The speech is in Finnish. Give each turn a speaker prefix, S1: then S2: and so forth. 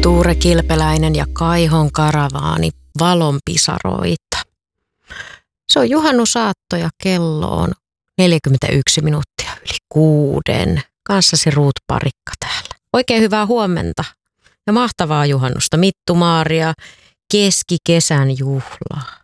S1: Tuure Kilpeläinen ja Kaihon karavaani valonpisaroita. Se on juhannusaatto ja kello on 41 minuuttia yli 6. Kanssasi Ruut Parikka täällä. Oikein hyvää huomenta ja mahtavaa juhannusta, Mittu Maaria, keskikesän juhlaa.